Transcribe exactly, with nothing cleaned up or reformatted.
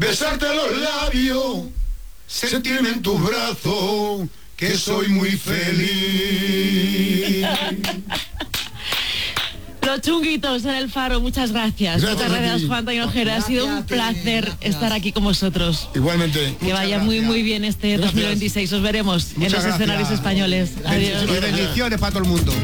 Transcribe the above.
besarte los labios, sentirme en tus brazos, que soy muy feliz. Los Chunguitos en el Faro, muchas gracias. Gracias muchas gracias, Juan Tainojera. Ha sido un placer gracias. estar aquí con vosotros. Igualmente. Que vaya muy muy bien este gracias. dos mil veintiséis. Os veremos muchas en los gracias. escenarios españoles. Adiós. Y bendiciones para todo el mundo.